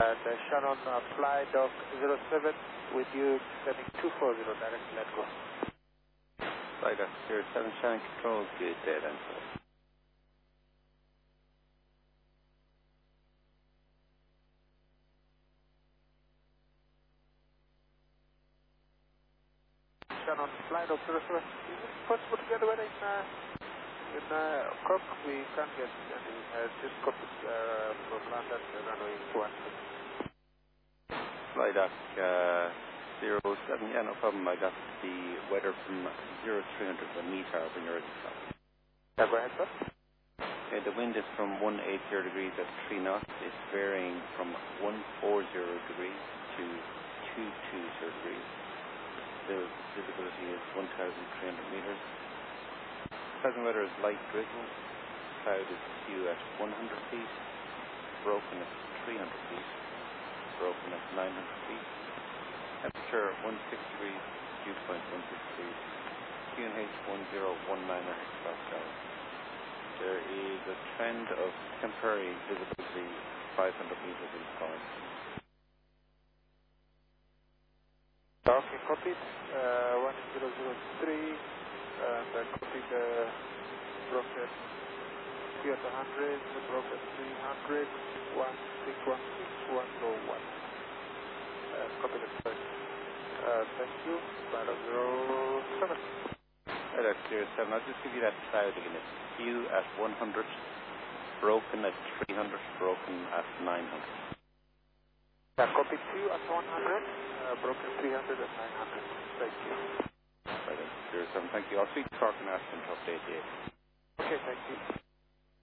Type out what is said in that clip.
Shannon, fly dock 07 with you, descending 240, direct, let go. Fly dock 07, Shannon control, good day then. Shannon, fly dock 07. Is it possible to get a weather in Cork? We can't get any, just copy from London, runway 1. Fly dock 07, yeah, no problem. I got the weather from 0300 when meter when you're at the top. Yeah, go ahead, sir. Okay, the wind is from 180 degrees at 3 knots. It's varying from 140 degrees to 220 degrees. The visibility is 1,300 meters. Present weather is light drizzle. Cloud is few at 100 feet. Broken at 300 feet. Broken at 900 feet. Temperature 16 degrees. Dew point 16 degrees. QNH 1019 hectopascal. There is a trend of temporary visibility 500 meters in sky. Okay, copied. 1003. And I copied broken 3 at 100, broken 300, 1616, 101. Copy the first. Thank you. Flight 07. Flight 07. I'll just give you that cloud again. It's few at 100, broken at 300, broken at 900. Yeah, copy 2 at 100, broken 300 and 900. Thank you. Flight 07. Thank you. I'll speak to Cork and ask them to update the. Okay, thank you.